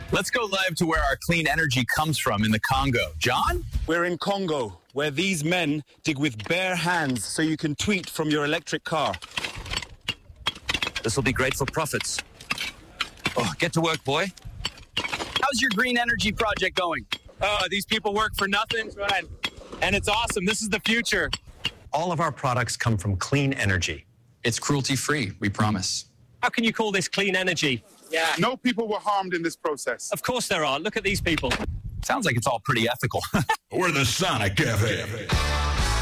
Let's go live to where our clean energy comes from in the Congo. John? We're in Congo, where these men dig with bare hands so you can tweet from your electric car. This will be great for profits. Oh, get to work, boy. How's your green energy project going? Oh, these people work for nothing, and it's awesome. This is the future. All of our products come from clean energy. It's cruelty-free, we promise. How can you call this clean energy? Yeah. No people were harmed in this process. Of course there are. Look at these people. Sounds like it's all pretty ethical. We're the Sonic Cafe.